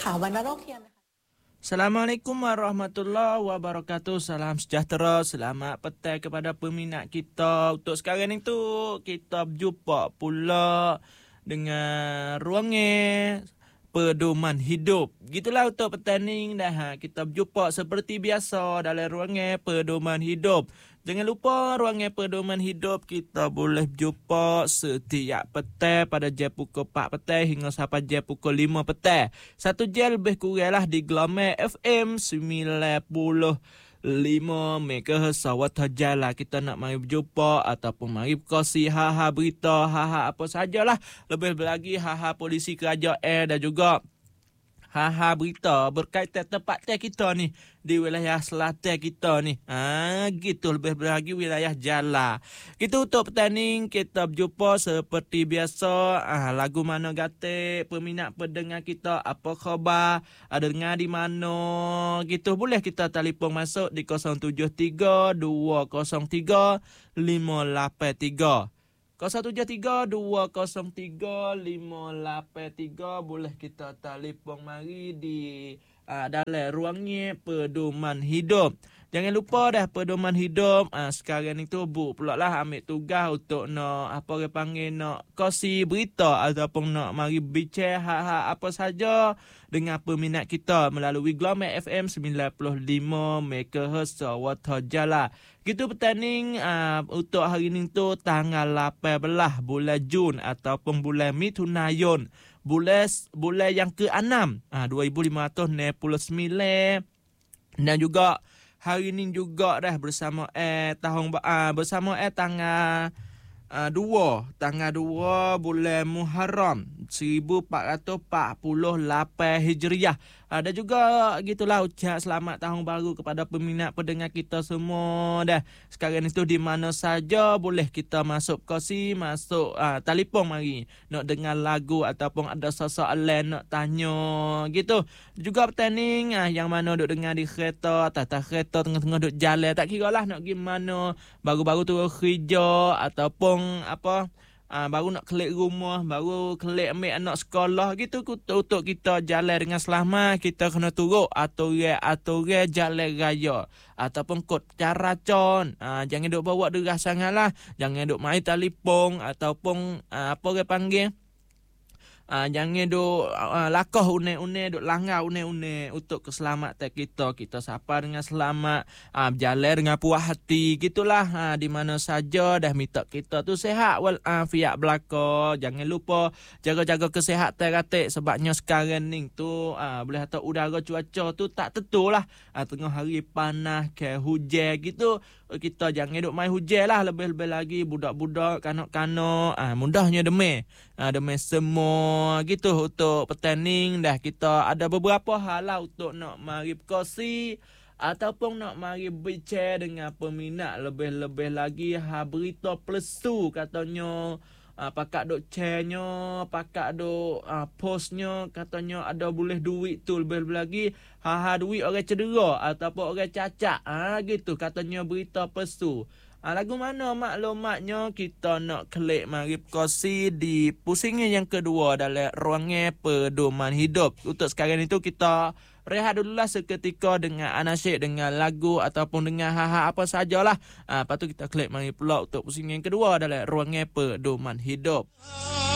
ค่ะวรรณโรคเทียมนะคะ Assalamualaikum warahmatullahi wabarakatuh. Salam sejahtera, selamat petang kepada peminat kita. Untuk sekarang ni tu kita berjumpa pula dengan ruangnya pedoman hidup. Gitulah untuk petang ni dah kita berjumpa seperti biasa dalam ruangnya pedoman hidup. Jangan lupa ruangnya pedoman hidup kita boleh berjumpa setiap petang pada jam pukul 4 petang hingga sampai jam pukul 5 petang. Satu jam lebih kuranglah di Gelombang FM 95 MHz Sawat Jala. Kita nak mari berjumpa ataupun mari berkongsi ha-ha berita, ha-ha apa sajalah. Lebih lagi ha-ha polisi kerajaan dan juga ha-ha berita berkaitan tempat kita ni di wilayah selatan kita ni. Gitu lebih lagi wilayah Jala. Gitu untuk pertanding kita berjumpa seperti biasa. Lagu mana gatik peminat pendengar kita, apa khabar, ada dengar di mana. Gitu boleh kita telefon masuk di 073 203 583. 073-203-583 boleh kita telefon mari di dalam ruangnya pedoman hidup. Jangan lupa dah pedoman hidup sekarang itu bu pula lah ambil tugas untuk nak apa orang panggil nak kongsi berita ataupun nak mari bincang hak-hak apa saja dengan peminat kita melalui Gelombang FM 95 MHz Sawat Jala. Gitu pertanding untuk hari ni tu tanggal 18 bulan Jun ataupun bulan Mithunayun. Bulan yang ke-6 2569 dan juga hari ni juga dah bersama tanggal 2 bulan Muharram 1448 Hijriah. Dan juga gitulah ucap selamat tahun baru kepada peminat pendengar kita semua dah. Sekarang itu di mana saja boleh kita masuk kongsi, masuk telefon mari nak dengar lagu ataupun ada soalan nak tanya gitu. Juga pertanding yang mana duk dengar di kereta, atas kereta tengah-tengah duk jalan, tak kira lah nak pergi mana, baru-baru turun kerja ataupun apa baru nak kelik rumah, baru kelik ambil anak sekolah gitu. Untuk kita jalan dengan selamat, kita kena turut aturan jalan raya ataupun kod cara con. Jangan duk bawa derah sangatlah, jangan duk main telefon ataupun apa orang panggil jangan duk lakoh une-une, duk langgar une-une untuk keselamatan kita. Kita sapa dengan selamat, berjalan dengan puas hati gitulah. Di mana saja dah minta kita tu sihat wal afiat belaka. Jangan lupa jaga-jaga kesihatan ratik, sebabnya sekarang ni tu boleh kata udara cuaca tu tak tentulah. Tengah hari panas ke hujan gitu. Kita jangan duk main hujan lah. Lebih-lebih lagi budak-budak, kanak-kanak mudahnya demam semua gitu. Untuk pertanding dah kita ada beberapa hal lah untuk nak mari berkongsi ataupun nak mari bincang dengan peminat. Lebih-lebih lagi berita plesu katanya. Pakak duk chairnya, pakak duk postnya, katanya ada boleh duit tu. Lebih lagi duit orang cedera ataupun orang cacat gitu katanya berita pesu. Lagu mana maklumatnya kita nak klik mari berkongsi di pusingnya yang kedua dalam ruangnya pedoman hidup. Untuk sekarang itu kita rehat dululah seketika dengan anasyid, dengan lagu ataupun dengan apa sajalah. Lepas tu kita klik mari pula untuk pusing yang kedua dalam ruangnya pedoman hidup.